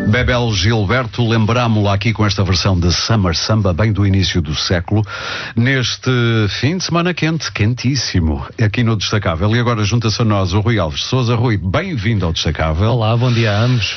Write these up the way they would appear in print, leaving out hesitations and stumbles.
Bebel Gilberto, lembramo-la aqui com esta versão de Summer Samba, bem do início do século, neste fim de semana quente, quentíssimo, aqui no Destacável. E agora junta-se a nós o Rui Alves de Sousa. Rui, bem-vindo ao Destacável. Olá, bom dia a ambos.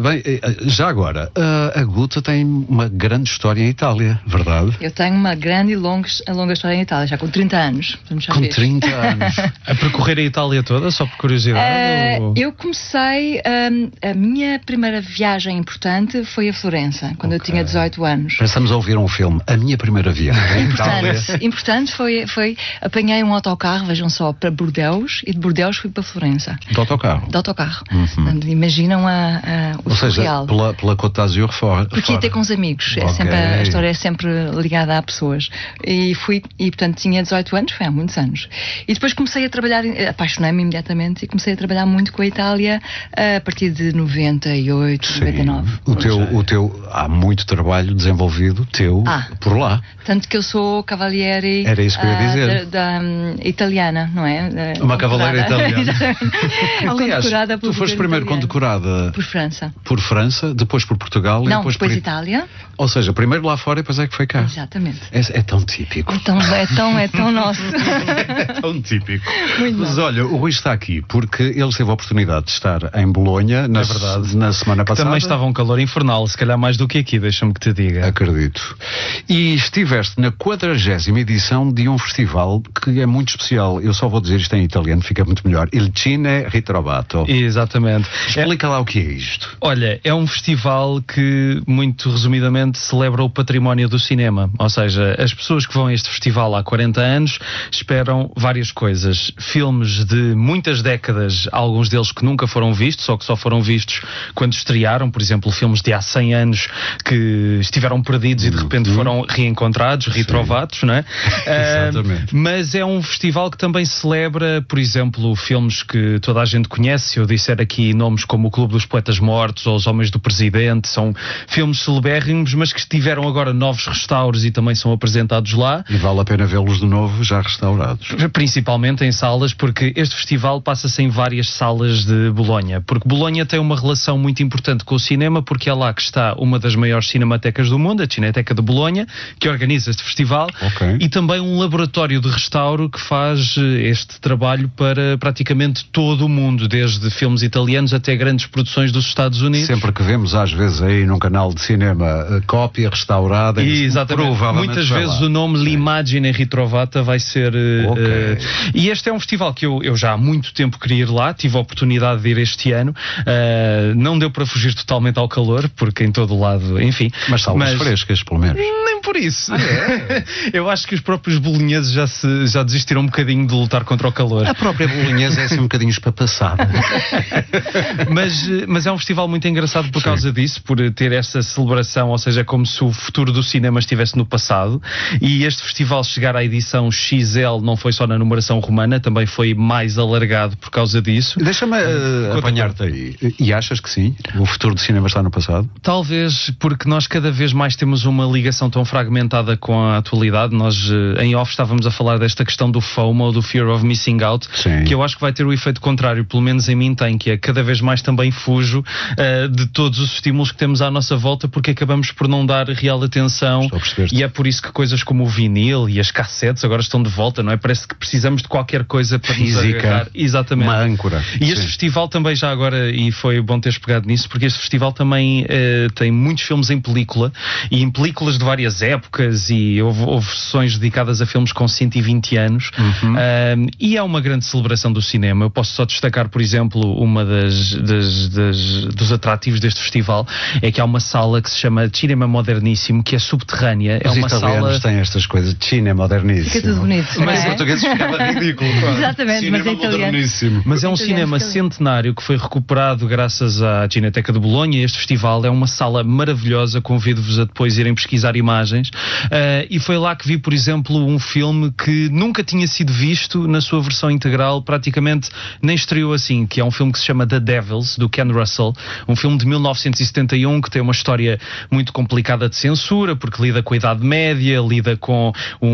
Já agora, a Guta tem uma grande história em Itália, verdade? Eu tenho uma grande e longa história em Itália, já com 30 anos. Com 30 anos. A percorrer a Itália toda, só por curiosidade? Eu comecei, a minha primeira viagem importante foi a Florença, quando eu tinha 18 anos. Estamos a ouvir um filme, A Minha Primeira Viagem. Importante foi, apanhei um autocarro, vejam só, para Bordeaux, e de Bordeaux fui para Florença. De autocarro? De autocarro. Imaginam o surreal. Ou seja, pela Côte d'Azur fora. Porque ia ter com os amigos, a história é sempre ligada a pessoas. E portanto tinha 18 anos, foi há muitos anos. E depois comecei a trabalhar, apaixonei-me imediatamente e comecei a trabalhar muito com a Itália a partir de 98, Sim. 99. Há muito trabalho desenvolvido por lá. Tanto que eu sou cavaliere. Era isso que eu ia dizer. Italiana, não é? Uma cavaleira italiana. Aliás, tu foste primeiro condecorada por França. Por França, depois por Portugal e depois por Itália. Ou seja, primeiro lá fora e depois é que foi cá. Exatamente. É tão típico. É tão nosso. É tão típico. Muito Mas bom. olha, o Rui está aqui porque ele teve a oportunidade de estar em Bolonha na semana passada. Também estava um calor infernal, se calhar mais do que aqui, deixa-me que te diga. Acredito. E estiveste na 40ª edição de um festival que é muito especial. Eu só vou dizer isto em italiano, fica muito melhor. Il Cine Ritrovato. Exatamente. Explica lá o que é isto. Olha, é um festival que, muito resumidamente, celebra o património do cinema. Ou seja, as pessoas que vão a este festival há 40 anos esperam várias coisas. Filmes de muitas décadas, alguns deles que nunca foram vistos, ou que só foram vistos quando estrearam. Por exemplo, filmes de há 100 anos que estiveram perdidos e de repente foram reencontrados, retrovados, não é? Exatamente. Mas é um festival que também celebra, por exemplo, filmes que toda a gente conhece. Se eu disser aqui nomes como O Clube dos Poetas Mortos ou Os Homens do Presidente, são filmes celebérrimos, mas que tiveram agora novos restauros e também são apresentados lá. E vale a pena vê-los de novo já restaurados. Principalmente em salas, porque este festival passa-se em várias salas de Bolonha. Porque Bolonha tem uma relação muito importante com o cinema, porque é lá que está uma das maiores cinematecas do mundo, a Cineteca de Bolonha, que organiza este festival, e também um laboratório de restauro que faz este trabalho para praticamente todo o mundo, desde filmes italianos até grandes produções dos Estados Unidos. Sempre que vemos às vezes aí num canal de cinema cópia restaurada, exatamente. Muitas vezes o nome L'Immagine Ritrovata vai ser e este é um festival que eu já há muito tempo queria ir lá, tive a oportunidade de ir este ano, não deu para fugir totalmente ao calor, porque em todo o lado, enfim. Mas salas frescas, pelo menos. Nem por isso. Eu acho que os próprios bolonheses já desistiram um bocadinho de lutar contra o calor. A própria bolonhesa é assim um bocadinho espapassada. mas é um festival muito engraçado por causa disso, por ter essa celebração, ou seja, como se o futuro do cinema estivesse no passado. E este festival chegar à edição XL não foi só na numeração romana, também foi mais alargado por causa disso. Deixa-me apanhar-te aí. E achas que sim? O futuro do cinema está no passado? Talvez, porque nós cada vez mais temos uma ligação tão fragmentada com a atualidade. Nós em off estávamos a falar desta questão do FOMO, do Fear of Missing Out, que eu acho que vai ter o efeito contrário, pelo menos em mim tem, que é cada vez mais também fujo de todos os estímulos que temos à nossa volta, porque acabamos por não dar real atenção, e é por isso que coisas como o vinil e as cassetes agora estão de volta, não é? Parece que precisamos de qualquer coisa para nos agarrar. Exatamente. Uma âncora. E este festival também já agora, e foi bom teres pegado nisso, porque este festival também tem muitos filmes em película, e em películas de várias épocas, e houve sessões dedicadas a filmes com 120 anos, e é uma grande celebração do cinema. Eu posso só destacar, por exemplo, uma dos atrativos deste festival, é que há uma sala que se chama Cinema Moderníssimo, que é subterrânea. Os italianos têm estas coisas, Cinema Moderníssimo. Fica tudo bonito. Mas em português ficava ridículo. Exatamente, Cinema mas em italiano. Moderníssimo. Mas é um cinema centenário que foi recuperado graças à Cineteca de Bolonha. Este festival é uma sala maravilhosa, convido-vos a depois irem pesquisar imagens. imagens, e foi lá que vi, por exemplo, um filme que nunca tinha sido visto na sua versão integral, praticamente nem estreou assim, que é um filme que se chama The Devils, do Ken Russell, um filme de 1971 que tem uma história muito complicada de censura, porque lida com a Idade Média, lida com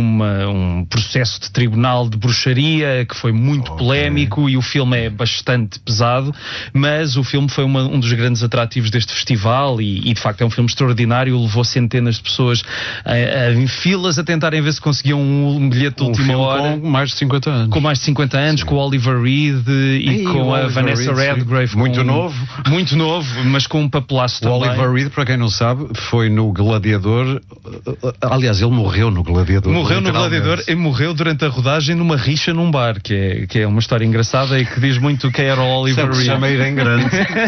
um processo de tribunal de bruxaria que foi muito polémico, e o filme é bastante pesado, mas o filme foi um dos grandes atrativos deste festival, e de facto é um filme extraordinário, levou centenas de pessoas em filas a tentarem ver se conseguiam um bilhete de última hora. Com mais de 50 anos. Com mais de 50 anos, com o Oliver Reed e com a Vanessa Redgrave. Muito novo. Muito novo, mas com um papelaço também. O Oliver Reed, para quem não sabe, foi no Gladiador. Aliás, ele morreu no Gladiador. Morreu no Gladiador e morreu durante a rodagem numa rixa num bar, que é uma história engraçada e que diz muito quem era o Oliver Reed. Chama em grande.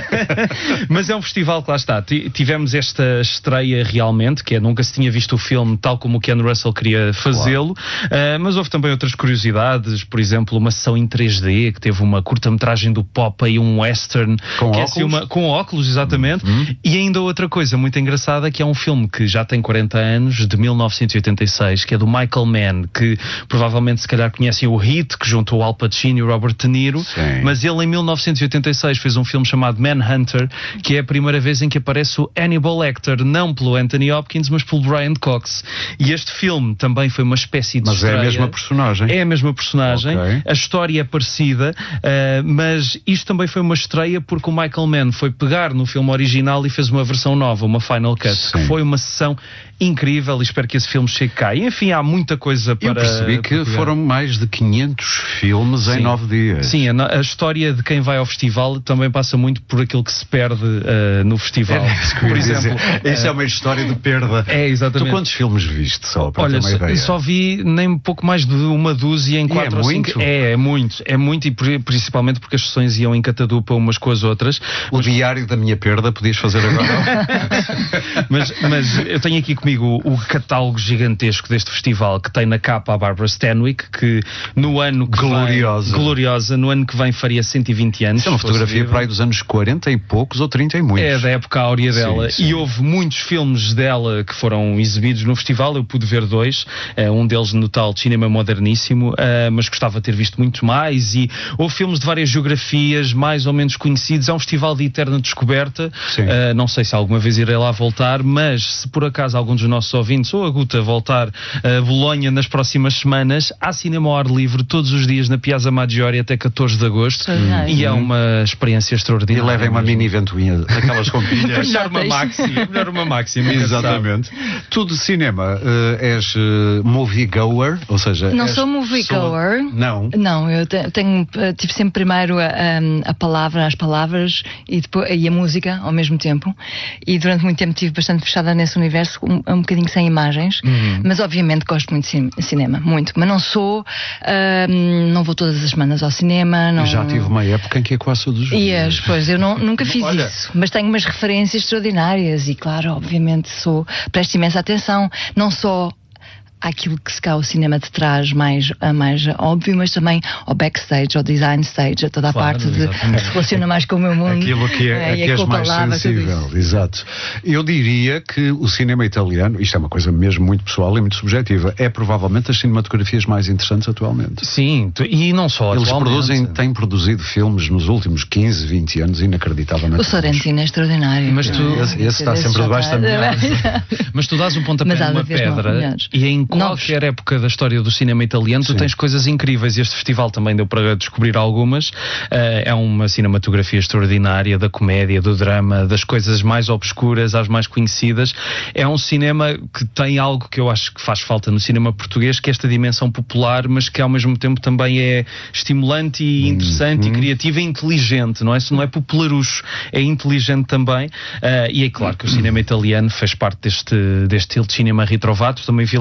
Mas é um festival que lá está. Tivemos esta estreia realmente, que nunca se tinha visto o filme tal como o Ken Russell queria fazê-lo, mas houve também outras curiosidades, por exemplo, uma sessão em 3D, que teve uma curta-metragem do Popeye, um western. Com que óculos? É com óculos, exatamente. E ainda outra coisa muito engraçada, que é um filme que já tem 40 anos, de 1986, que é do Michael Mann, que provavelmente se calhar conhecem o Hit, que juntou o Al Pacino e o Robert De Niro. Sim. Mas ele em 1986 fez um filme chamado Manhunter, que é a primeira vez em que aparece o Hannibal Lecter, não pelo Anthony Hopkins, mas pelo Brian Cox. E este filme também foi uma espécie de estreia. É a mesma personagem. É a mesma personagem. Okay. A história é parecida, mas isto também foi uma estreia porque o Michael Mann foi pegar no filme original e fez uma versão nova, uma Final Cut, Sim. que foi uma sessão incrível, e espero que esse filme chegue cá. E, enfim, há muita coisa para... Eu percebi que foram mais de 500 filmes em 9 dias. Sim, a história de quem vai ao festival também passa muito por aquilo que se perde no festival. Por exemplo, isso é uma história de perda. É, exatamente. Tu quantos filmes viste, só para ter uma ideia? Só vi nem pouco mais de uma dúzia em 4 ou 5. É muito, e principalmente porque as sessões iam em catadupa umas com as outras. O diário da minha perda podias fazer agora. mas eu tenho aqui comigo o catálogo gigantesco deste festival, que tem na capa a Barbara Stanwyck, que no ano que gloriosa, no ano que vem faria 120 anos. Isso é uma fotografia para aí dos anos 40 e poucos ou 30 e muitos. É da época áurea dela. Sim. E houve muitos filmes dela que foram exibidos no festival. Eu pude ver 2, um deles no tal Cinema Moderníssimo, mas gostava de ter visto muito mais. E houve filmes de várias geografias mais ou menos conhecidos. É um festival de eterna descoberta. Não sei se alguma vez irei lá voltar, mas se por acaso algum dos nossos ouvintes ou a Guta voltar a Bolonha nas próximas semanas, há cinema ao ar livre todos os dias na Piazza Maggiore até 14 de agosto. E é uma experiência extraordinária. E levem uma mini ventoinha daquelas com pilhas. Melhor uma máxima. Exatamente. Tu de cinema és moviegoer, ou seja... Não sou moviegoer. Não, eu tive sempre primeiro a palavra, as palavras e a música ao mesmo tempo, e durante muito tempo estive bastante fechada nesse universo, um bocadinho sem imagens, mas obviamente gosto muito de cinema, muito, mas não sou, não vou todas as semanas ao cinema. Não... Eu já tive uma época em que é quase todos os dias. Pois, eu nunca fiz isso, mas tenho umas referências extraordinárias e claro, obviamente presto imensa atenção, não só àquilo que se cá o cinema te traz mais óbvio, mas também ao backstage, ao design stage, a toda a parte que se relaciona mais com o meu mundo. Aquilo que és mais sensível, exato. Eu diria que o cinema italiano, isto é uma coisa mesmo muito pessoal e muito subjetiva, é provavelmente das cinematografias mais interessantes atualmente. Sim, e não só eles têm produzido filmes nos últimos 15, 20 anos inacreditavelmente. O Sorrentino é extraordinário. Mas esse está sempre debaixo da minha asa. Mas tu dás um pontapé numa pedra e em qualquer época da história do cinema italiano tu tens coisas incríveis, e este festival também deu para descobrir algumas. É uma cinematografia extraordinária, da comédia, do drama, das coisas mais obscuras às mais conhecidas. É um cinema que tem algo que eu acho que faz falta no cinema português, que é esta dimensão popular, mas que ao mesmo tempo também é estimulante e interessante e criativa e inteligente, não é? Não é popularucho, é inteligente também, e é claro que o cinema italiano fez parte deste estilo de cinema ritrovato. Também vi lá alguns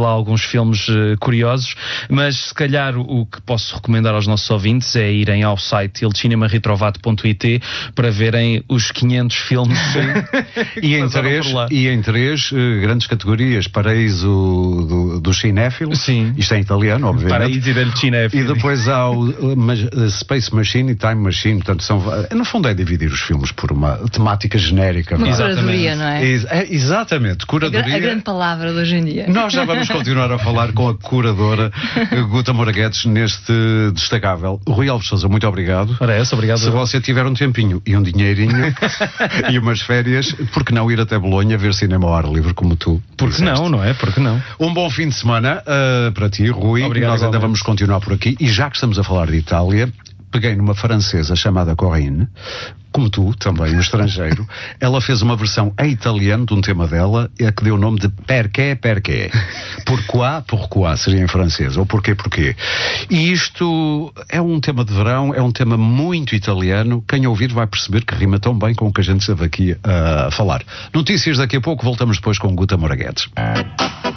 uns filmes curiosos, mas se calhar o que posso recomendar aos nossos ouvintes é irem ao site ilcinemaretrovato.it para verem os 500 filmes e em três grandes categorias: Paraíso do Cinéfilo. Sim. Isto é em italiano, obviamente. Paraíso del Cinéfilo. E depois há o Space Machine e Time Machine. Portanto, no fundo é dividir os filmes por uma temática genérica. Uma curadoria, não é? Exatamente, curadoria. A grande palavra de hoje em dia. Nós já vamos continuar a falar com a curadora Guta Moraguetes neste destacável. Rui Alves Sousa, muito obrigado. Ora, obrigado. Se você tiver um tempinho e um dinheirinho e umas férias, por que não ir até Bolonha ver cinema ao ar livre como tu? Porque não é? Porque não? Um bom fim de semana para ti, Rui. Obrigado, nós ainda vamos continuar por aqui. E já que estamos a falar de Itália, peguei numa francesa chamada Corinne, como tu, também, um estrangeiro. Ela fez uma versão em italiano de um tema dela, que deu o nome de Perché, Perché. Pourquoi, seria em francês. Ou Porquê. E isto é um tema de verão, é um tema muito italiano. Quem ouvir vai perceber que rima tão bem com o que a gente esteve aqui a falar. Notícias daqui a pouco, voltamos depois com Guta Moraguetes.